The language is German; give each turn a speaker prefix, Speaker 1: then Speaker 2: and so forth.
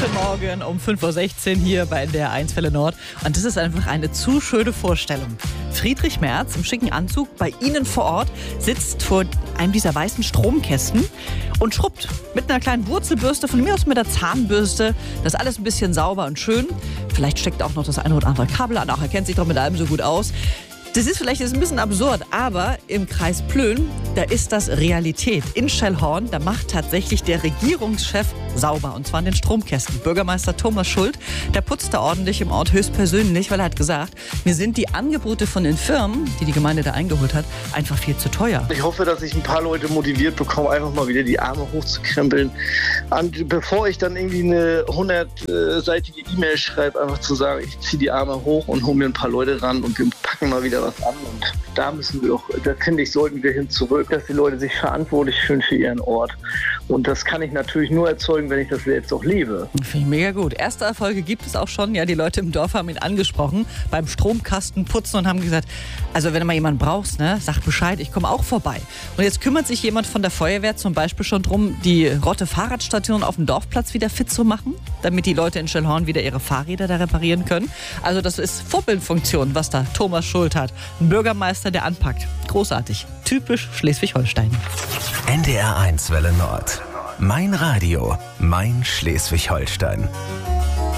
Speaker 1: Jeden Morgen um 5.16 Uhr hier bei NDR 1 Welle Nord. Und das ist einfach eine zu schöne Vorstellung. Friedrich Merz im schicken Anzug bei Ihnen vor Ort sitzt vor einem dieser weißen Stromkästen und schrubbt mit einer kleinen Wurzelbürste, von mir aus mit der Zahnbürste, das alles ein bisschen sauber und schön. Vielleicht steckt auch noch das eine oder andere Kabel an, auch er kennt sich doch mit allem so gut aus. Das ist vielleicht ein bisschen absurd, aber im Kreis Plön, da ist das Realität. In Schellhorn, da macht tatsächlich der Regierungschef sauber, und zwar an den Stromkästen. Bürgermeister Thomas Schuld, der putzt da ordentlich im Ort höchstpersönlich, weil er hat gesagt, mir sind die Angebote von den Firmen, die die Gemeinde da eingeholt hat, einfach viel zu teuer.
Speaker 2: Ich hoffe, dass ich ein paar Leute motiviert bekomme, einfach mal wieder die Arme hochzukrempeln. Und bevor ich dann irgendwie eine 100-seitige E-Mail schreibe, einfach zu sagen, ich ziehe die Arme hoch und hole mir ein paar Leute ran und wir packen mal wieder was an. Und da müssen wir auch, da finde ich, sollten wir hin zurück, dass die Leute sich verantwortlich fühlen für ihren Ort. Und das kann ich natürlich nur erzeugen, wenn ich das selbst auch lebe.
Speaker 1: Finde ich mega gut. Erste Erfolge gibt es auch schon. Ja, die Leute im Dorf haben ihn angesprochen beim Stromkasten putzen und haben gesagt, also wenn du mal jemanden brauchst, ne, sag Bescheid, ich komme auch vorbei. Und jetzt kümmert sich jemand von der Feuerwehr zum Beispiel schon drum, die Rotte Fahrradstation auf dem Dorfplatz wieder fit zu machen, damit die Leute in Schellhorn wieder ihre Fahrräder da reparieren können. Also das ist Vorbildfunktion, was da Thomas Schuld hat. Ein Bürgermeister, der anpackt. Großartig. Typisch Schleswig-Holstein.
Speaker 3: NDR 1 Welle Nord. Mein Radio, mein Schleswig-Holstein.